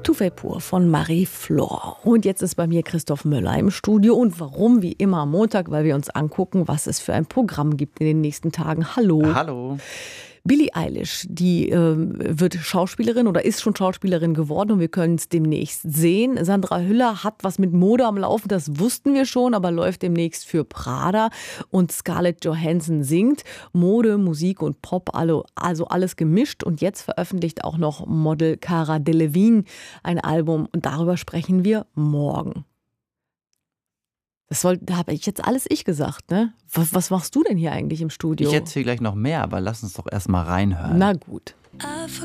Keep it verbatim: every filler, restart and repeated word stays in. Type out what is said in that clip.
Tout fait pour von Marie-Flore. Und jetzt ist bei mir Christoph Möller im Studio. Und warum? Wie immer am Montag, weil wir uns angucken, was es für ein Programm gibt in den nächsten Tagen. Hallo. Hallo. Billie Eilish, die äh, wird Schauspielerin oder ist schon Schauspielerin geworden und wir können es demnächst sehen. Sandra Hüller hat was mit Mode am Laufen, das wussten wir schon, aber läuft demnächst für Prada. Und Scarlett Johansson singt Mode, Musik und Pop, also alles gemischt. Und jetzt veröffentlicht auch noch Model Cara Delevingne ein Album und darüber sprechen wir morgen. Das soll, da habe ich jetzt alles ich gesagt, ne? Was, was machst du denn hier eigentlich im Studio? Ich erzähle gleich noch mehr, aber lass uns doch erst mal reinhören. Na gut.